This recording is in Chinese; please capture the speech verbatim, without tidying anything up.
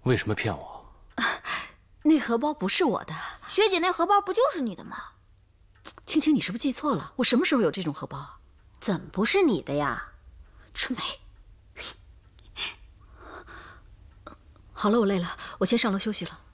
为什么骗我？ 那荷包不是我的。 学姐，那荷包不就是你的吗？ 青青，你是不是记错了？我什么时候有这种荷包？ 怎么不是你的呀？ 春梅。好了，我累了，我先上楼休息了。